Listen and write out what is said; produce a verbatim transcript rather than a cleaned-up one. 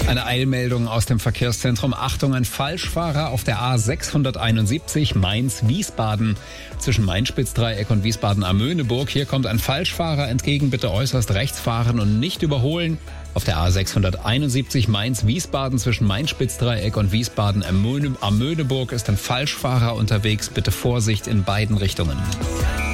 Eine Eilmeldung aus dem Verkehrszentrum. Achtung, ein Falschfahrer auf der A sechshunderteinundsiebzig Mainz-Wiesbaden zwischen Main-Spitz-Dreieck und Wiesbaden-Amöneburg. Hier kommt ein Falschfahrer entgegen. Bitte äußerst rechts fahren und nicht überholen. Auf der A sechshunderteinundsiebzig Mainz-Wiesbaden zwischen Main-Spitz-Dreieck und Wiesbaden-Amöneburg ist ein Falschfahrer unterwegs. Bitte Vorsicht in beiden Richtungen.